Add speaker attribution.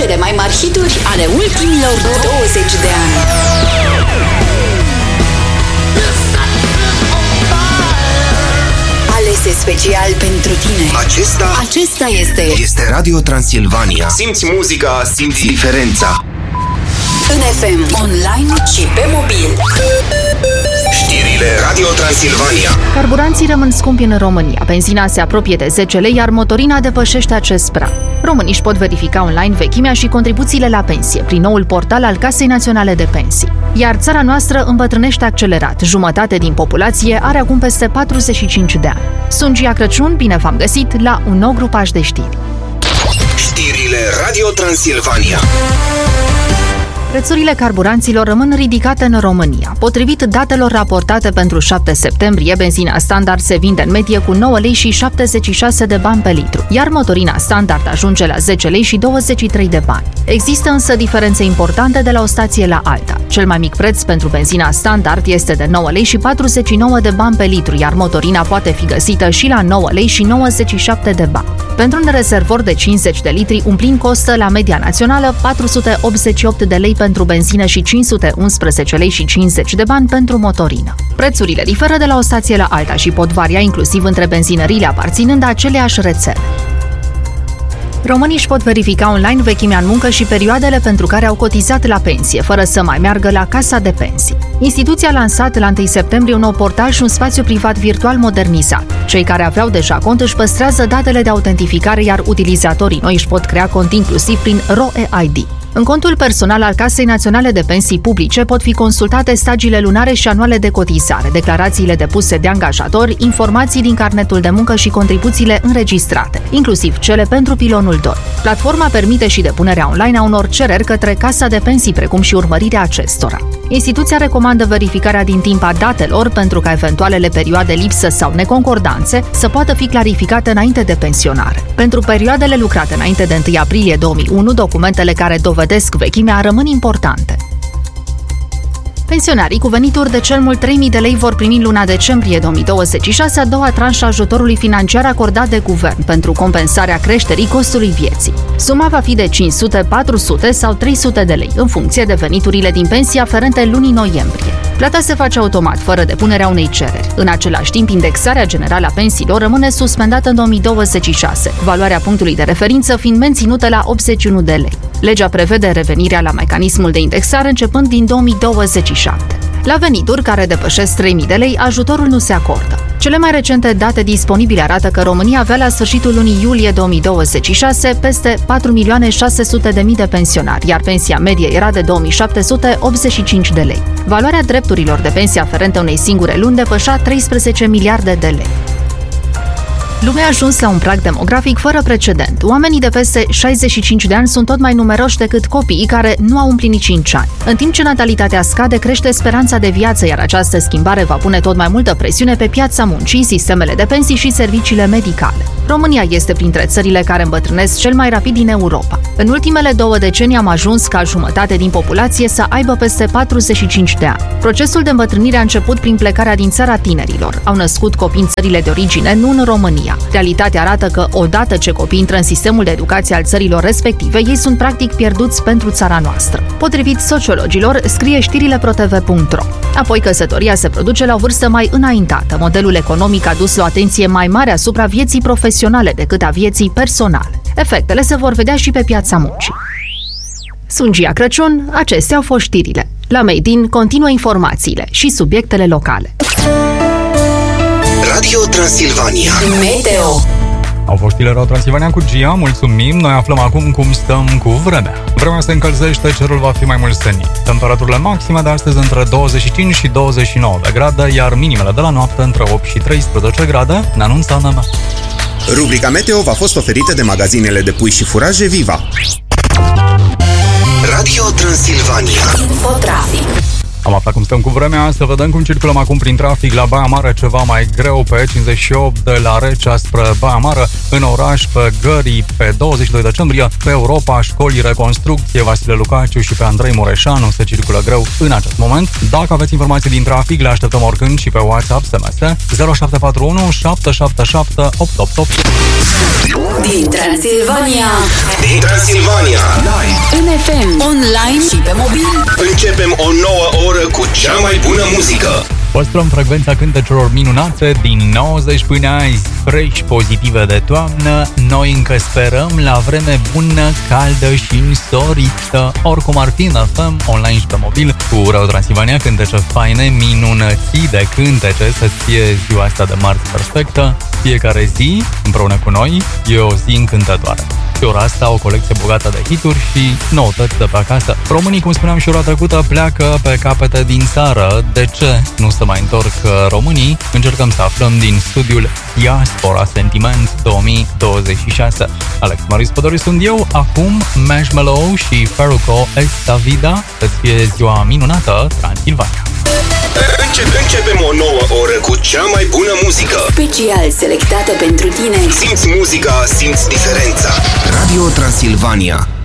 Speaker 1: cele mai mari hituri ale ultimilor 20 de ani. Alese special pentru tine. Acesta este
Speaker 2: Radio Transilvania. Simți muzica, simți diferența.
Speaker 1: în FM, online și pe mobil.
Speaker 2: Știrile Radio Transilvania.
Speaker 3: Carburanții rămân scumpi în România. Benzina se apropie de 10 lei, iar motorina depășește acest prag. Românii își pot verifica online vechimea și contribuțiile la pensie prin noul portal al Casei Naționale de Pensii. Iar țara noastră îmbătrânește accelerat. Jumătate din populație are acum peste 45 de ani. Sunt Gia Crăciun, bine v-am găsit la un nou grupaj de știri.
Speaker 2: Știrile Radio Transilvania.
Speaker 3: Prețurile carburanților rămân ridicate în România. Potrivit datelor raportate pentru 7 septembrie, benzina standard se vinde în medie cu 9 lei și 76 de bani pe litru, iar motorina standard ajunge la 10 lei și 23 de bani. Există însă diferențe importante de la o stație la alta. Cel mai mic preț pentru benzina standard este de 9 lei și 49 de bani pe litru, iar motorina poate fi găsită și la 9 lei și 97 de bani. Pentru un rezervor de 50 de litri, un plin costă la media națională 488 de lei pentru benzină și 511 lei și 50 de bani pentru motorină. Prețurile diferă de la o stație la alta și pot varia inclusiv între benzinăriile aparținând aceleași rețele. Românii își pot verifica online vechimea în muncă și perioadele pentru care au cotizat la pensie, fără să mai meargă la Casa de Pensii. Instituția a lansat la 1 septembrie un nou portal și un spațiu privat virtual modernizat. Cei care aveau deja cont își păstrează datele de autentificare, iar utilizatorii noi își pot crea cont inclusiv prin RoE-ID. În contul personal al Casei Naționale de Pensii Publice pot fi consultate stagiile lunare și anuale de cotizare, declarațiile depuse de angajatori, informații din carnetul de muncă și contribuțiile înregistrate, inclusiv cele pentru pilonul 2. Platforma permite și depunerea online a unor cereri către Casa de Pensii, precum și urmărirea acestora. Instituția recomandă verificarea din timp a datelor pentru ca eventualele perioade lipsă sau neconcordanțe să poată fi clarificate înainte de pensionare. Pentru perioadele lucrate înainte de 1 aprilie 2001, documentele care dovedesc vechimea rămân importante. Pensionarii cu venituri de cel mult 3.000 de lei vor primi în luna decembrie 2026 a doua tranșă a ajutorului financiar acordat de guvern pentru compensarea creșterii costului vieții. Suma va fi de 500, 400 sau 300 de lei, în funcție de veniturile din pensii aferente lunii noiembrie. Plata se face automat, fără depunerea unei cereri. În același timp, indexarea generală a pensiilor rămâne suspendată în 2026, valoarea punctului de referință fiind menținută la 81 de lei. Legea prevede revenirea la mecanismul de indexare începând din 2027. La venituri care depășesc 3.000 de lei, ajutorul nu se acordă. Cele mai recente date disponibile arată că România avea la sfârșitul lunii iulie 2026 peste 4.600.000 de pensionari, iar pensia medie era de 2.785 de lei. Valoarea drepturilor de pensie aferente unei singure luni depășea 13 miliarde de lei. Lumea a ajuns la un prag demografic fără precedent. Oamenii de peste 65 de ani sunt tot mai numeroși decât copiii care nu au împlinit 5 ani. În timp ce natalitatea scade, crește speranța de viață, iar această schimbare va pune tot mai multă presiune pe piața muncii, sistemele de pensii și serviciile medicale. România este printre țările care îmbătrânesc cel mai rapid din Europa. În ultimele 2 decenii am ajuns ca jumătate din populație să aibă peste 45 de ani. Procesul de îmbătrânire a început prin plecarea din țara tinerilor. Au născut copii în țările de origine, nu în România. Realitatea arată că, odată ce copiii intră în sistemul de educație al țărilor respective, ei sunt practic pierduți pentru țara noastră. Potrivit sociologilor, scrie știrile protv.ro. Apoi, căsătoria se produce la o vârstă mai înaintată. Modelul economic a dus la o atenție mai mare asupra vieții profesionale decât a vieții personale. Efectele se vor vedea și pe piața muncii. Sunt Gia Crăciun, acestea au fost știrile. La Made in continuă informațiile și subiectele locale.
Speaker 2: Radio Transilvania.
Speaker 1: Meteo.
Speaker 4: Au fost știrile Radio Transilvania cu Gia, mulțumim. Noi aflăm acum cum stăm cu vremea. Vremea se încălzește, cerul va fi mai mult senin. Temperaturile maxime de astăzi între 25 și 29 de grade, iar minimele de la noapte între 8 și 13 grade, ne anunță ANM.
Speaker 2: Rubrica Meteo v-a fost oferită de magazinele de pui și furaje Viva. Radio Transilvania.
Speaker 1: Infotrafic.
Speaker 4: Am aflat cum stăm cu vremea, să vedem cum circulăm acum prin trafic. La Baia Mare ceva mai greu pe 58 de la Recea spre Baia Mare, în oraș pe Gării pe 22 decembrie, pe Europa, Școlii, Reconstrucție, Vasile Lucaciu și pe Andrei Mureșanu se circulă greu în acest moment. Dacă aveți informații din trafic, le așteptăm oricând și pe WhatsApp, SMS 0741 777 888.
Speaker 1: Din Transilvania,
Speaker 2: Live
Speaker 1: în FM, online și pe mobil.
Speaker 2: începem o nouă oră cu cea mai bună muzică.
Speaker 4: Păstrăm frecvența cântecelor minunate din 90 până azi, fresh, pozitive de toamnă. Noi încă sperăm la vreme bună, caldă și însorită. Oricum ar fi, în FM, online și pe mobil, cu Radio Transilvania, cântece faine, minunății de cântece, să fie ziua asta de marți perfectă. Fiecare zi, împreună cu noi, e o zi încântătoare. Și ora asta, o colecție bogată de hituri și noutăți de pe acasă. Românii, cum spuneam și ora trecută, pleacă pe capete din țară. De ce nu se mai întorc românii? Încercăm să aflăm din studiul Diaspora Sentiment 2026. Alex Marius Pădori sunt eu, acum Marshmello și Farruko Esta Vida. Să-ți fie ziua minunată, Transilvania.
Speaker 2: Începem o nouă oră cu cea mai bună muzică.
Speaker 1: Special selectată pentru tine.
Speaker 2: Simți muzica, simți diferența. Radio Transilvania.